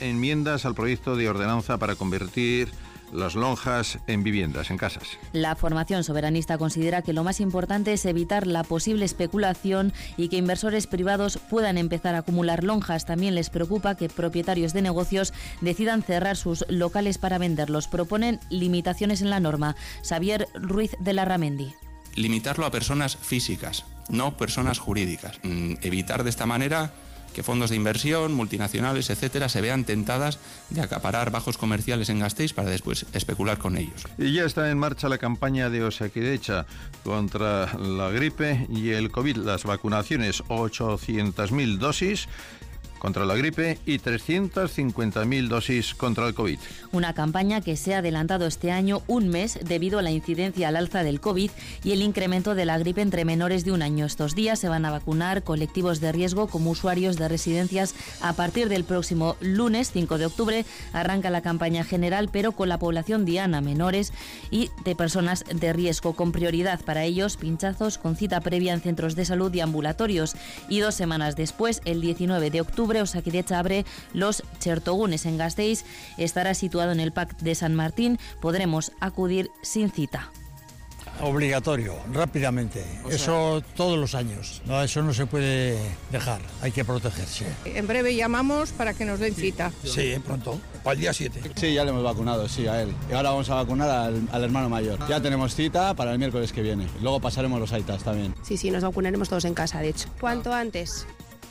enmiendas al proyecto de ordenanza para convertir las lonjas en viviendas, en casas. La formación soberanista considera que lo más importante es evitar la posible especulación y que inversores privados puedan empezar a acumular lonjas. También les preocupa que propietarios de negocios decidan cerrar sus locales para venderlos. Proponen limitaciones en la norma. Xavier Ruiz de Larramendi. Limitarlo a personas físicas, no personas jurídicas. Evitar de esta manera que fondos de inversión, multinacionales, etcétera, se vean tentadas de acaparar bajos comerciales en Gasteiz para después especular con ellos. Y ya está en marcha la campaña de Osakidetza contra la gripe y el COVID. Las vacunaciones, 800.000 dosis contra la gripe y 350.000 dosis contra el COVID. Una campaña que se ha adelantado este año un mes debido a la incidencia al alza del COVID y el incremento de la gripe entre menores de un año. Estos días se van a vacunar colectivos de riesgo como usuarios de residencias. A partir del próximo lunes 5 de octubre arranca la campaña general, pero con la población diana, menores y de personas de riesgo, con prioridad para ellos pinchazos con cita previa en centros de salud y ambulatorios. Y 2 semanas después, el 19 de octubre, Osakidetza abre los Chertogunes en Gasteiz. Estará situado en el PAC de San Martín. Podremos acudir sin cita. Obligatorio, rápidamente. Eso todos los años. No, eso no se puede dejar. Hay que protegerse. En breve llamamos para que nos den cita. Sí, pronto. Para el día 7. Sí, ya le hemos vacunado, sí, a él. Y ahora vamos a vacunar al hermano mayor. Ya tenemos cita para el miércoles que viene. Luego pasaremos los aitas también. Sí, nos vacunaremos todos en casa, de hecho. ¿Cuánto antes?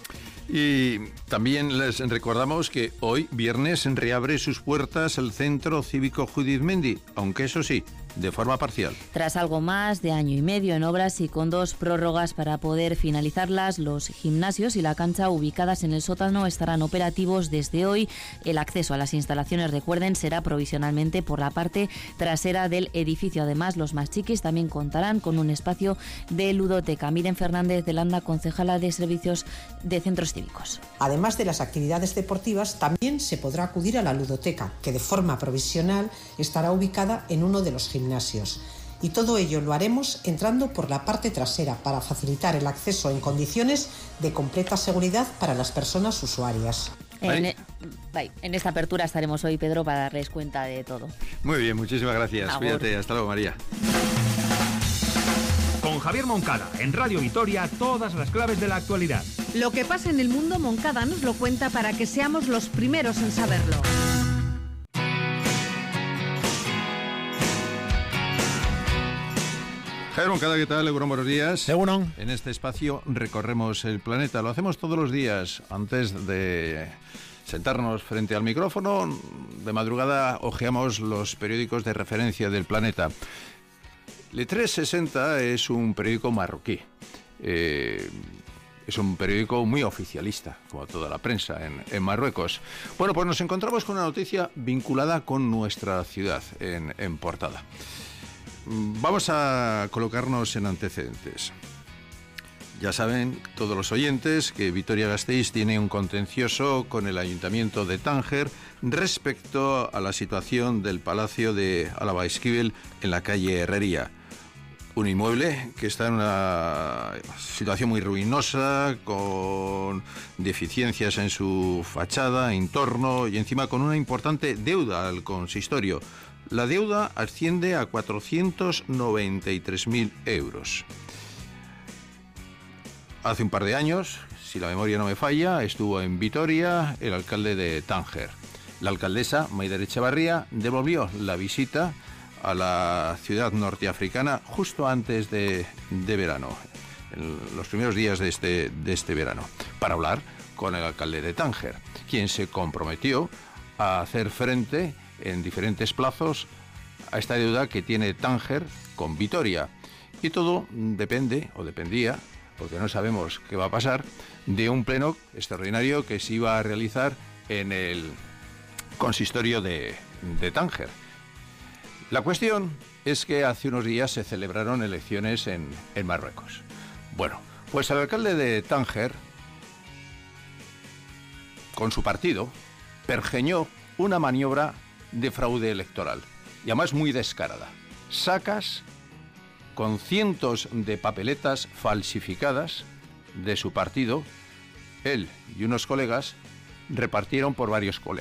Y también les recordamos que hoy, viernes, reabre sus puertas el Centro Cívico Judith Mendi, aunque eso sí, de forma parcial. Tras algo más de año y medio en obras y con 2 prórrogas para poder finalizarlas, los gimnasios y la cancha ubicadas en el sótano estarán operativos desde hoy. El acceso a las instalaciones, recuerden, será provisionalmente por la parte trasera del edificio. Además, los más chiquis también contarán con un espacio de ludoteca. Miren Fernández de Landa, concejala de Servicios de Centros Cívicos. Además de las actividades deportivas, también se podrá acudir a la ludoteca, que de forma provisional estará ubicada en uno de los gimnasios. Y todo ello lo haremos entrando por la parte trasera para facilitar el acceso en condiciones de completa seguridad para las personas usuarias. En esta apertura estaremos hoy, Pedro, para darles cuenta de todo. Muy bien, muchísimas gracias. Agur. Cuídate, hasta luego, María. Con Javier Moncada, en Radio Vitoria, todas las claves de la actualidad. Lo que pasa en el mundo, Moncada nos lo cuenta para que seamos los primeros en saberlo. Javier Moncada, ¿qué tal? Buenos días. Seguro. En este espacio recorremos el planeta. Lo hacemos todos los días. Antes de sentarnos frente al micrófono, de madrugada hojeamos los periódicos de referencia del planeta. Le 360 es un periódico marroquí. Es un periódico muy oficialista, como toda la prensa en Marruecos. Bueno, pues nos encontramos con una noticia vinculada con nuestra ciudad en portada. Vamos a colocarnos en antecedentes. Ya saben todos los oyentes que Vitoria-Gasteiz tiene un contencioso con el Ayuntamiento de Tánger respecto a la situación del Palacio de Álava Esquivel en la calle Herrería. Un inmueble que está en una situación muy ruinosa, con deficiencias en su fachada, entorno y encima con una importante deuda al consistorio. La deuda asciende a 493.000 euros. Hace un par de años, si la memoria no me falla, estuvo en Vitoria el alcalde de Tánger. La alcaldesa, Maider Echevarría, devolvió la visita a la ciudad norteafricana justo antes de verano, en los primeros días de este verano, para hablar con el alcalde de Tánger, quien se comprometió a hacer frente en diferentes plazos a esta deuda que tiene Tánger con Vitoria. Y todo dependía, porque no sabemos qué va a pasar, de un pleno extraordinario que se iba a realizar en el consistorio de Tánger. La cuestión es que hace unos días se celebraron elecciones en Marruecos. Bueno, pues el alcalde de Tánger, con su partido, pergeñó una maniobra de fraude electoral, y además muy descarada. Sacas con cientos de papeletas falsificadas de su partido, él y unos colegas repartieron por varios